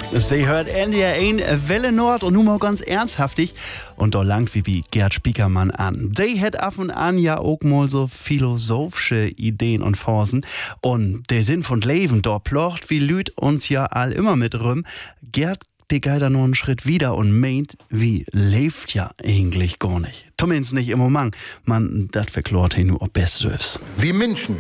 Sie hört NDR 1 Welle Nord und nun mal ganz ernsthaftig und da langt wie Gerd Spiekermann an. Die hat ab und an ja auch mal so philosophische Ideen und Phasen und der Sinn von Leben, da plocht wie Lüd uns ja all immer mit rum. Gerd, der geht da nur einen Schritt wieder und meint, wie lebt ja eigentlich gar nicht. Zumindest nicht im Moment. Man, das verklort ihn nur ob Bestes. Wie Menschen.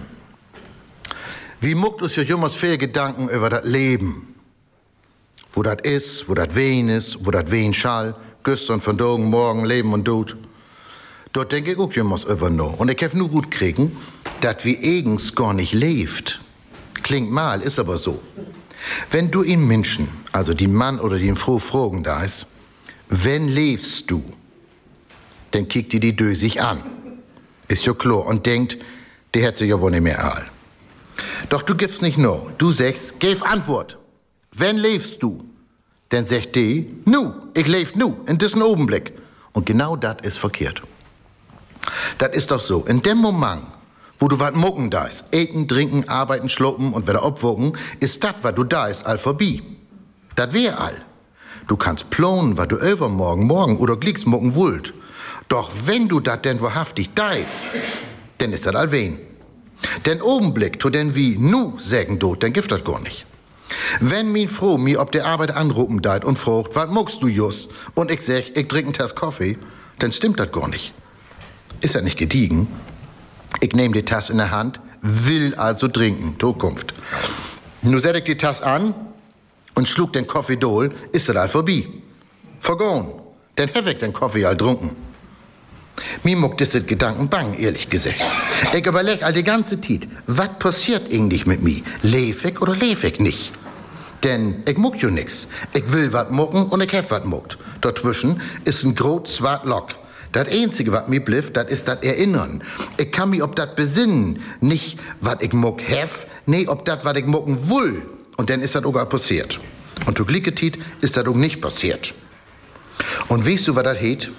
Wie muckt uns ja jemals viel Gedanken über das Leben. Wo das ist, wo das wen ist, wo das wen schall, gestern, von morgen, Leben und Tod. Dort denke ich auch jemals über noch. Und ich hab nur gut kriegen, dass wie eigens gar nicht lebt. Klingt mal, ist aber so. Wenn du in Menschen, also die Mann oder die Frau fragen da ist, wenn lebst du? Dann kickt die Dö sich an. Ist ja klar und denkt, die hätte sich ja wohl nicht mehr all. Doch du gibst nicht nur. Du sagst, gib Antwort. Wenn lebst du? Dann sagt die, nu, ich leb nu, in diesem Augenblick. Und genau das ist verkehrt. Das ist doch so, in dem Moment, wo du wat mucken da ist, eten, trinken, arbeiten, schluppen und wieder obwogen, ist das, was du da ist, all vorbei. Das wär all. Du kannst planen, was du übermorgen, morgen oder glicks mucken wollt. Doch wenn du dat denn wahrhaftig da ist, dann ist das all wen. Den Augenblick, tu denn wie nu sägen du, dann gift das gar nicht. Wenn min Frau mir ob der Arbeit anrufen deit und fragt, was muckst du just? Und ich sag, ich trink einen Tass Kaffee, dann stimmt das gar nicht. Ist das nicht gediegen? Ich nehm die Tasse in der Hand, will also trinken, Zukunft. Nu set ich die Tasse an und schlug den Kaffee dohl, ist das all vorbei. Vergoen, dann hab ich den Kaffee all trunken. Mir muckt das Gedanken bang, ehrlich gesagt. Ich überleg all die ganze Zeit, was passiert eigentlich mit mir? Leb ich oder leb ich nicht? Denn ich muck jo nix. Ich will wat mucken und ich hab wat muckt. Dazwischen ist ein groß zwart Lock. Das Einzige, was mir blifft, das ist das Erinnern. Ich kann mich ob das besinnen. Nicht, wat ich muck hef, nee, ob das, wat ich mucken will. Und dann ist das auch passiert. Und zu Glicketit ist das auch nicht passiert. Und weißt du, was das heet?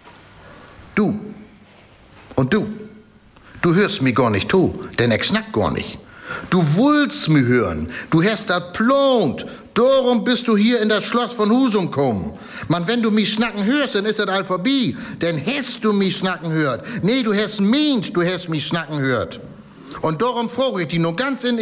Du. Und du. Du hörst mich gar nicht zu, denn ich schnack gar nicht. Du willst mich hören. Du hast das plant. Darum bist du hier in das Schloss von Husum gekommen. Man, wenn du mich schnacken hörst, dann ist das all vorbei. Denn hast du mich schnacken hört. Nee, du hast meint, du hast mich schnacken hört. Und darum frage ich dich nur ganz in